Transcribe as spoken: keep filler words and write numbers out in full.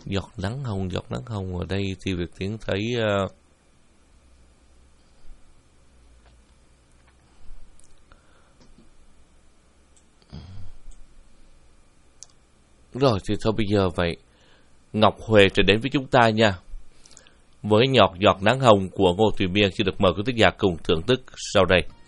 Giọt nắng hồng, giọt nắng hồng ở đây thì Việt Tiến thấy uh, rồi thì thôi bây giờ vậy Ngọc Huệ trở đến với chúng ta nha, với nhọt giọt nắng hồng của Ngô Thùy Miên. Xin được mời quý thính giả cùng thưởng thức sau đây.